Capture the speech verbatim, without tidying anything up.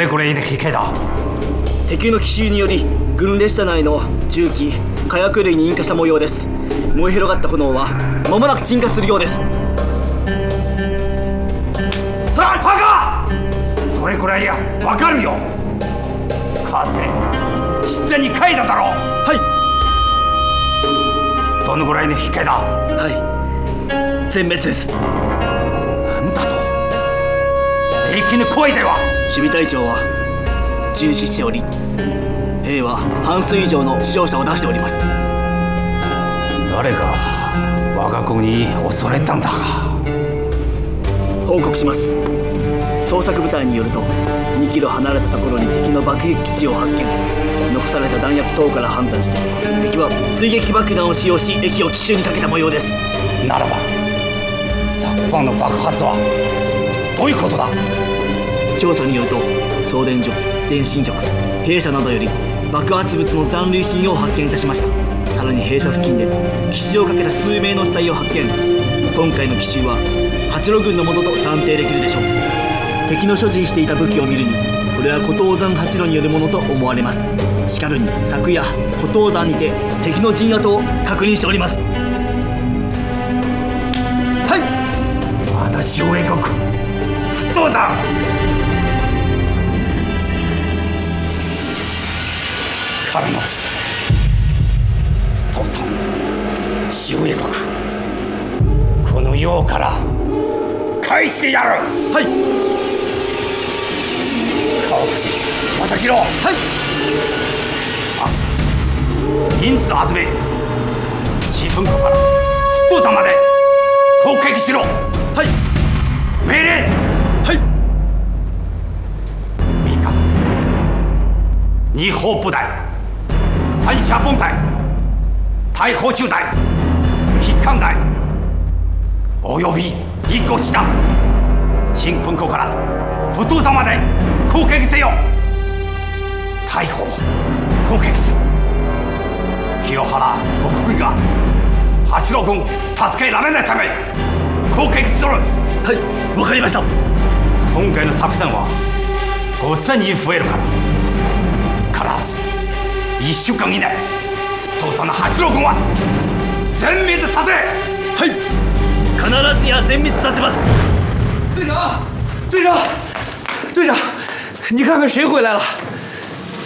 れぐらいの引けだ。 敵の奇襲により軍列車内の重機火薬類に引火した模様です。燃え広がった炎は間もなく鎮火するようです。 バカ！それくらいやわかるよ。風必然に書いただろう。 はい。 どのぐらいの引けだ。 はい、全滅です。 なんだと。平気の声では。 守備隊長は重視しており、兵は半数以上の死傷者を出しております。 誰が我が国に恐れたんだか。 報告します。捜索部隊によるとにキロ離れたところに敵の爆撃基地を発見。残された弾薬等から判断して敵は追撃爆弾を使用し駅を奇襲にかけた模様です。 ならば昨晩の爆発はどういうことだ。 調査によると送電所、電信局、弊社などより爆発物の残留品を発見いたしました。さらに弊社付近で奇襲をかけた数名の死体を発見。今回の奇襲は八路軍のものと断定できるでしょう。敵の所持していた武器を見るにこれは古東山八路によるものと思われます。しかるに昨夜古東山にて敵の陣跡を確認しております。はい。 私を英国不当だ。光のつ不当山周英国、この世から返してやる。 はい。 川口正弘。はい。明日人数集め自分湖から沸騰山まで攻撃しろ。 はい。 命令。 はい。 三角二砲部隊、三車本隊、大砲中隊、筆艦隊および一個下新墳湖から沸騰山まで攻撃せよ。大砲攻撃する。清原国軍が八路軍助けられないため攻撃する。 はい、わかりました。 今回の作戦はごせんにん増えるから必ずいっしゅうかん以内沸騰山の八路軍は全滅させ。 はい、必ずや全滅させます。 队长，队长，队长，你看看谁回来了？